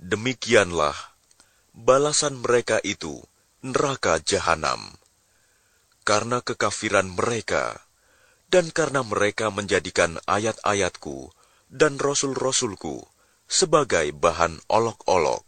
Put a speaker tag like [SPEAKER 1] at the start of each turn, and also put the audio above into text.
[SPEAKER 1] Demikianlah balasan mereka itu, neraka jahanam, karena kekafiran mereka, dan karena mereka menjadikan ayat-ayatku dan rasul-rasulku sebagai bahan olok-olok.